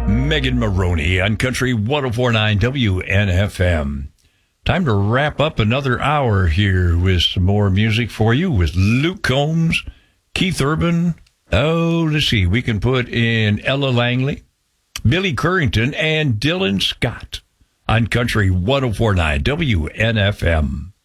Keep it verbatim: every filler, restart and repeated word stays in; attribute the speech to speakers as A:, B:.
A: Megan Maroney on Country one oh four point nine W N F M. Time to wrap up another hour here with some more music for you with Luke Combs, Keith Urban. Oh, let's see. We can put in Ella Langley, Billy Currington, and Dylan Scott on Country one oh four point nine W N F M.